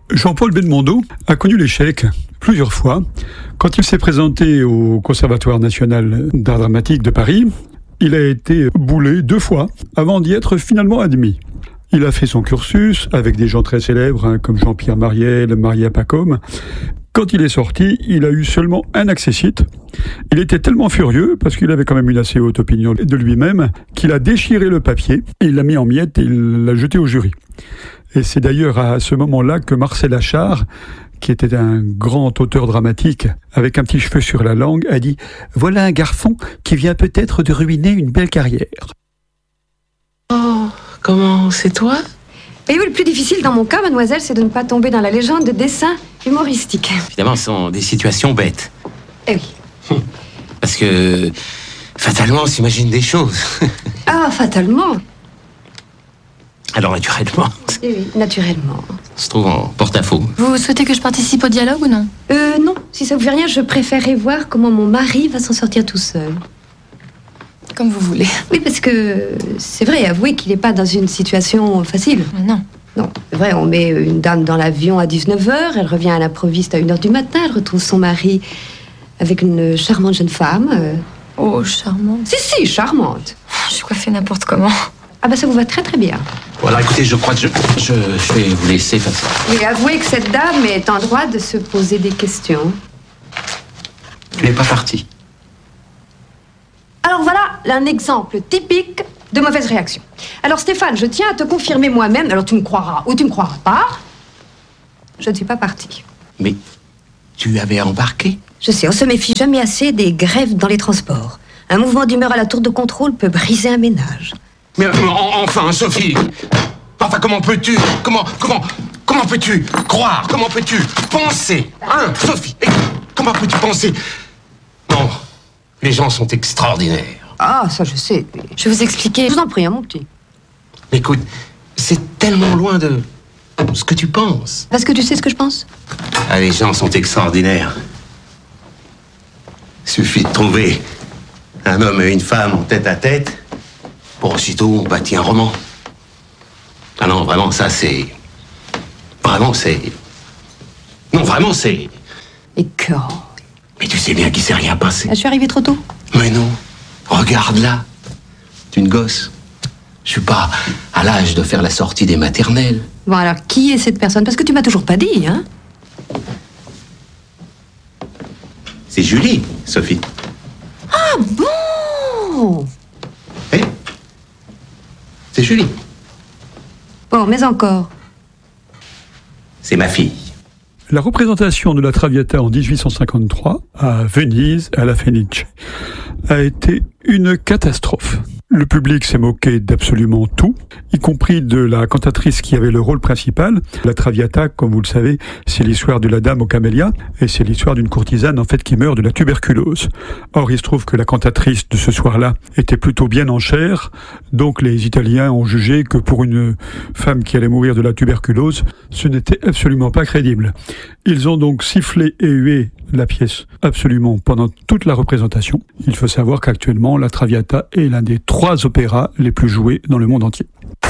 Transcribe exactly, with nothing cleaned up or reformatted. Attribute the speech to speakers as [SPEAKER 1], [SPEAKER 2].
[SPEAKER 1] Jean-Paul Belmondo a connu l'échec plusieurs fois. Quand il s'est présenté au Conservatoire national d'art dramatique de Paris, il a été boulé deux fois avant d'y être finalement admis. Il a fait son cursus avec des gens très célèbres hein, comme Jean-Pierre Mariel, Maria Pacôme. Quand il est sorti, il a eu seulement un accessite. Il était tellement furieux, parce qu'il avait quand même une assez haute opinion de lui-même, qu'il a déchiré le papier, il l'a mis en miettes et il l'a jeté au jury. Et c'est d'ailleurs à ce moment-là que Marcel Achard, qui était un grand auteur dramatique, avec un petit cheveu sur la langue, a dit « Voilà un garçon qui vient peut-être de ruiner une belle carrière. »
[SPEAKER 2] Oh, comment, c'est toi ?
[SPEAKER 3] Et oui, le plus difficile dans mon cas, mademoiselle, c'est de ne pas tomber dans la légende de dessin humoristique.
[SPEAKER 2] Évidemment, ce sont des situations bêtes.
[SPEAKER 3] Eh oui.
[SPEAKER 2] Parce que, fatalement, on s'imagine des choses.
[SPEAKER 3] Ah, fatalement.
[SPEAKER 2] Alors, naturellement,
[SPEAKER 3] Eh oui, naturellement.
[SPEAKER 2] on se trouve en porte-à-faux.
[SPEAKER 4] Vous souhaitez que je participe au dialogue ou non ?
[SPEAKER 3] Euh, non, si ça vous fait rien, je préférerais voir comment mon mari va s'en sortir tout seul.
[SPEAKER 4] Comme vous voulez.
[SPEAKER 3] Oui, parce que c'est vrai, avouez qu'il n'est pas dans une situation facile.
[SPEAKER 4] Non.
[SPEAKER 3] Non, c'est vrai, on met une dame dans l'avion à dix-neuf heures, elle revient à l'improviste à une heure du matin, elle retrouve son mari avec une charmante jeune femme. euh.
[SPEAKER 4] Oh, charmant.
[SPEAKER 3] Si, si, charmante.
[SPEAKER 4] Je suis coiffée n'importe comment.
[SPEAKER 3] Ah bah ça vous va très très bien.
[SPEAKER 2] Bon, alors écoutez, je crois que je, je, je vais vous laisser comme ça.
[SPEAKER 3] Et avouez que cette dame est en droit de se poser des questions.
[SPEAKER 2] Tu n'es pas parti.
[SPEAKER 3] Alors voilà un exemple typique de mauvaise réaction. Alors Stéphane, je tiens à te confirmer moi-même, alors tu me croiras ou tu me croiras pas, je ne suis pas partie.
[SPEAKER 2] Mais tu avais embarqué ?
[SPEAKER 3] Je sais, on se méfie jamais assez des grèves dans les transports. Un mouvement d'humeur à la tour de contrôle peut briser un ménage.
[SPEAKER 2] Mais euh, en- enfin, Sophie, enfin, comment peux-tu, comment, comment, comment peux-tu croire, comment peux-tu penser, hein, Sophie, eh, comment peux-tu penser ? Non, les gens sont extraordinaires.
[SPEAKER 3] Ah, ça je sais.
[SPEAKER 4] Je vais vous expliquer.
[SPEAKER 3] Je vous en prie, hein, mon petit.
[SPEAKER 2] Écoute, c'est tellement loin de ce que tu penses.
[SPEAKER 3] Parce que tu sais ce que je pense ?
[SPEAKER 2] Ah, les gens sont extraordinaires. Suffit de trouver un homme et une femme en tête à tête pour aussitôt bâtir un roman. Ah non, vraiment, ça c'est... Vraiment, c'est... Non, vraiment, c'est...
[SPEAKER 3] Écœurant.
[SPEAKER 2] Mais tu sais bien qu'il s'est rien passé.
[SPEAKER 3] Je suis arrivée trop tôt.
[SPEAKER 2] Mais non, regarde là. Tu une gosse. Je suis pas à l'âge de faire la sortie des maternelles.
[SPEAKER 3] Bon, alors, qui est cette personne ? Parce que tu m'as toujours pas dit, hein ?
[SPEAKER 2] C'est Julie, Sophie.
[SPEAKER 3] Ah bon ?
[SPEAKER 2] Eh ? C'est Julie.
[SPEAKER 3] Bon, mais encore.
[SPEAKER 2] C'est ma fille.
[SPEAKER 1] La représentation de la Traviata en dix-huit cent cinquante-trois, à Venise, à la Fenice, a été une catastrophe. Le public s'est moqué d'absolument tout, y compris de la cantatrice qui avait le rôle principal. La Traviata, comme vous le savez, c'est l'histoire de la dame aux camélias, et c'est l'histoire d'une courtisane en fait qui meurt de la tuberculose. Or, il se trouve que la cantatrice de ce soir-là était plutôt bien en chair, donc les Italiens ont jugé que pour une femme qui allait mourir de la tuberculose, ce n'était absolument pas crédible. Ils ont donc sifflé et hué la pièce absolument pendant toute la représentation. Il faut savoir qu'actuellement, la Traviata est l'un des trois opéras les plus joués dans le monde entier.